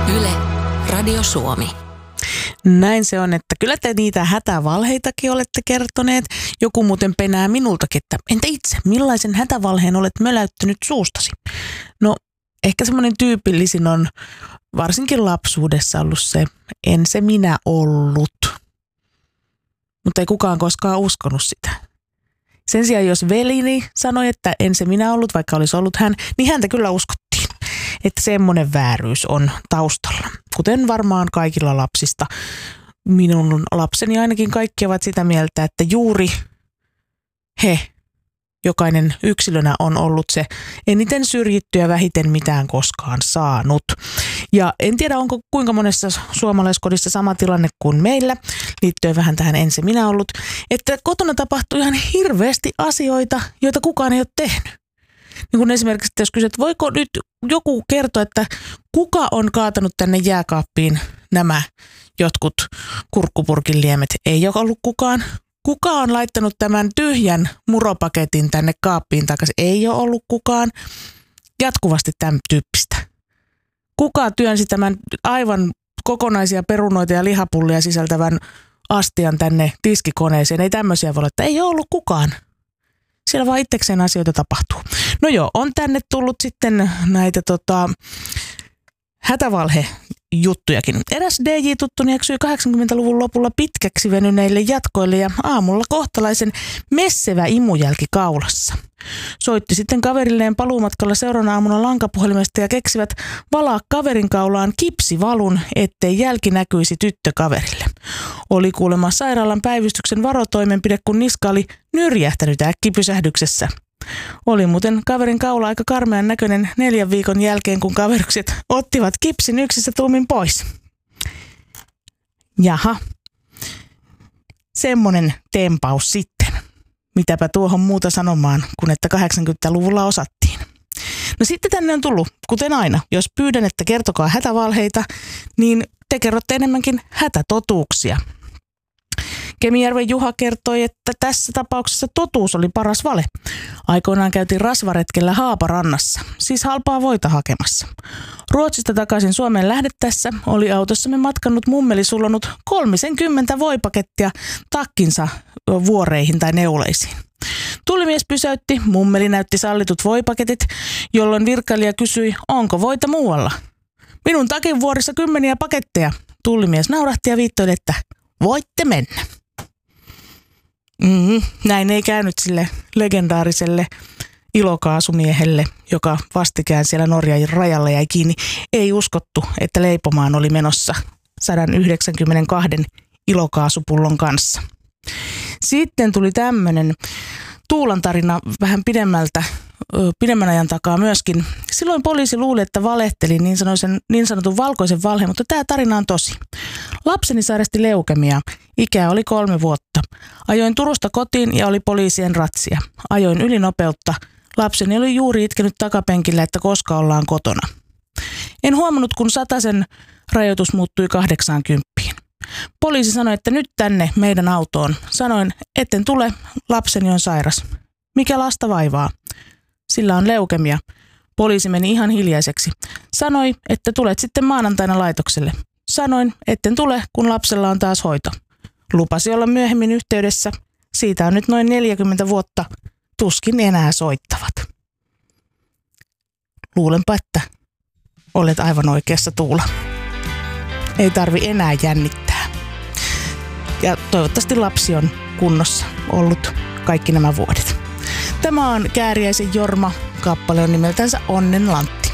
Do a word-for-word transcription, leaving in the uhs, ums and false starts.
Yle, Radio Suomi. Näin se on, että kyllä te niitä hätävalheitakin olette kertoneet. Joku muuten penää minultakin, että entä itse, millaisen hätävalheen olet möläyttänyt suustasi? No, ehkä semmoinen tyypillisin on varsinkin lapsuudessa ollut se, en se minä ollut. Mutta ei kukaan koskaan uskonut sitä. Sen sijaan, jos velini sanoi, että en se minä ollut, vaikka olisi ollut hän, niin häntä kyllä uskottiin. Että semmoinen vääryys on taustalla. Kuten varmaan kaikilla lapsista. Minun lapseni ainakin kaikki ovat sitä mieltä, että juuri he, jokainen yksilönä on ollut se eniten syrjitty ja vähiten mitään koskaan saanut. Ja en tiedä, onko kuinka monessa suomalaiskodissa sama tilanne kuin meillä, liittyen vähän tähän en se minä ollut, että kotona tapahtuu ihan hirveästi asioita, joita kukaan ei ole tehnyt. Niin kun esimerkiksi, jos kysyt, voiko nyt joku kertoa, että kuka on kaatanut tänne jääkaappiin nämä jotkut kurkkupurkin liemet? Ei ole ollut kukaan. Kuka on laittanut tämän tyhjän muropaketin tänne kaappiin takaisin? Ei ole ollut kukaan. Jatkuvasti tämän tyyppistä. Kuka työnsi tämän aivan kokonaisia perunoita ja lihapullia sisältävän astian tänne tiskikoneeseen? Ei tämmöisiä voi olla, että ei ole ollut kukaan. Siellä vaan itsekseen asioita tapahtuu. No joo, on tänne tullut sitten näitä tota, hätävalhejuttujakin. Eräs D J-tuttuni eksyi kahdeksankymmentäluvun lopulla pitkäksi venyneille jatkoille ja aamulla kohtalaisen messevä imujälki kaulassa. Soitti sitten kaverilleen paluumatkalla seuraavana aamuna lankapuhelimesta ja keksivät valaa kaverin kaulaan kipsivalun, ettei jälki näkyisi tyttökaverille. Oli kuulemma sairaalan päivystyksen varotoimenpide, kun niska oli nyrjähtänyt äkkipysähdyksessä. Oli muuten kaverin kaula aika karmean näköinen neljän viikon jälkeen, kun kaverukset ottivat kipsin yksissä tuumin pois. Jaha, semmonen tempaus sitten. Mitäpä tuohon muuta sanomaan, kun että kahdeksankymmentäluvulla osattiin. No sitten tänne on tullut, kuten aina, jos pyydän, että kertokaa hätävalheita, niin te kerrotte enemmänkin hätätotuuksia. Kemijärven Juha kertoi, että tässä tapauksessa totuus oli paras vale. Aikoinaan käytiin rasvaretkellä Haaparannassa, siis halpaa voita hakemassa. Ruotsista takaisin Suomeen lähdettäessä oli autossamme matkannut mummeli sullonut kolmisenkymmentä voipakettia takkinsa vuoreihin tai neuleisiin. Tulimies pysäytti, mummeli näytti sallitut voipaketit, jolloin virkailija kysyi, onko voita muualla. Minun takin vuorissa kymmeniä paketteja. Tullimies naurahti ja viittoi, että voitte mennä. Mm, näin ei käynyt sille legendaariselle ilokaasumiehelle, joka vastikään siellä Norjan rajalla jäi kiinni. Ei uskottu, että leipomaan oli menossa sata yhdeksänkymmentäkaksi ilokaasupullon kanssa. Sitten tuli tämmöinen Tuulan tarina vähän pidemmältä, pidemmän ajan takaa myöskin. Silloin poliisi luuli, että valehtelin niin, niin sanotun valkoisen valheen, mutta tämä tarina on tosi. Lapseni sairasti leukemiaa. Ikää oli kolme vuotta. Ajoin Turusta kotiin ja oli poliisien ratsia. Ajoin ylinopeutta. Lapseni oli juuri itkenyt takapenkillä, että koska ollaan kotona. En huomannut, kun satasen rajoitus muuttui kahdeksaankymppiin. Poliisi sanoi, että nyt tänne meidän autoon. Sanoin, etten tule, lapseni on sairas. Mikä lasta vaivaa? Sillä on leukemia. Poliisi meni ihan hiljaiseksi. Sanoi, että tulet sitten maanantaina laitokselle. Sanoin, etten tule, kun lapsella on taas hoito. Lupasi olla myöhemmin yhteydessä. Siitä on nyt noin neljäkymmentä vuotta. Tuskin enää soittavat. Luulenpa, että olet aivan oikeassa, Tuula. Ei tarvi enää jännittää. Ja toivottavasti lapsi on kunnossa ollut kaikki nämä vuodet. Tämä on Kääriäisen Jorma. Kappale on nimeltänsä Onnenlantti.